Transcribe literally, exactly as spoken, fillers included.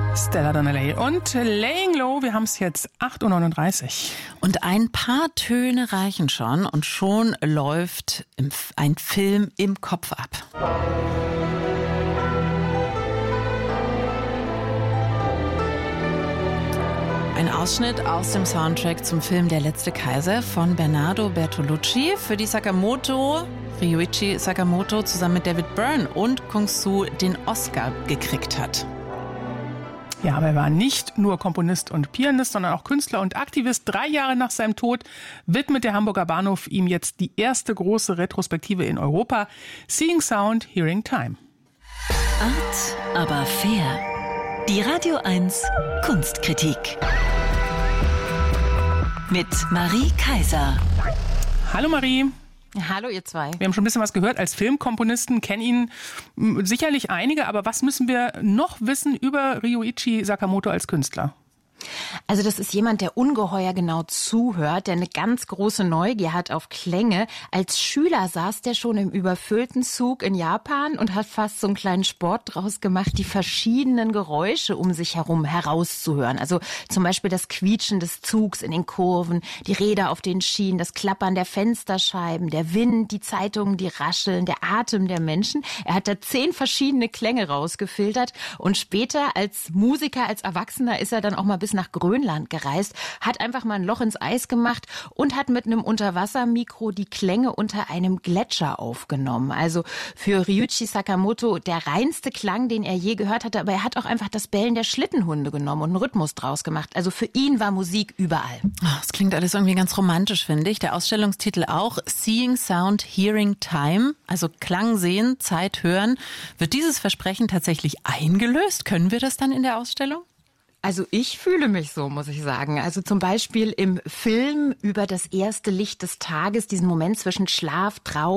Stella Donnelly und Laying Low. Wir haben es jetzt acht Uhr neununddreißig. Und ein paar Töne reichen schon und schon läuft ein Film im Kopf ab. Ein Ausschnitt aus dem Soundtrack zum Film Der letzte Kaiser von Bernardo Bertolucci, für die Sakamoto, Ryuichi Sakamoto zusammen mit David Byrne und Kung Su den Oscar gekriegt hat. Ja, aber er war nicht nur Komponist und Pianist, sondern auch Künstler und Aktivist. Drei Jahre nach seinem Tod widmet der Hamburger Bahnhof ihm jetzt die erste große Retrospektive in Europa. Seeing Sound, Hearing Time. Art, aber fair. Die Radio eins Kunstkritik. Mit Marie Kaiser. Hallo Marie. Hallo ihr zwei. Wir haben schon ein bisschen was gehört. Als Filmkomponisten kennen ihn m, sicherlich einige, aber was müssen wir noch wissen über Ryuichi Sakamoto als Künstler? Also das ist jemand, der ungeheuer genau zuhört, der eine ganz große Neugier hat auf Klänge. Als Schüler saß der schon im überfüllten Zug in Japan und hat fast so einen kleinen Sport draus gemacht, die verschiedenen Geräusche um sich herum herauszuhören. Also zum Beispiel das Quietschen des Zugs in den Kurven, die Räder auf den Schienen, das Klappern der Fensterscheiben, der Wind, die Zeitungen, die Rascheln, der Atem der Menschen. Er hat da zehn verschiedene Klänge rausgefiltert und später als Musiker, als Erwachsener ist er dann auch mal bis nach Grönland gereist, hat einfach mal ein Loch ins Eis gemacht und hat mit einem Unterwassermikro die Klänge unter einem Gletscher aufgenommen. Also für Ryuichi Sakamoto der reinste Klang, den er je gehört hatte, aber er hat auch einfach das Bellen der Schlittenhunde genommen und einen Rhythmus draus gemacht. Also für ihn war Musik überall. Das klingt alles irgendwie ganz romantisch, finde ich. Der Ausstellungstitel auch, Seeing Sound, Hearing Time, also Klang sehen, Zeit hören. Wird dieses Versprechen tatsächlich eingelöst? Können wir das dann in der Ausstellung? Also ich fühle mich so, muss ich sagen. Also zum Beispiel im Film über das erste Licht des Tages, diesen Moment zwischen Schlaf, Traum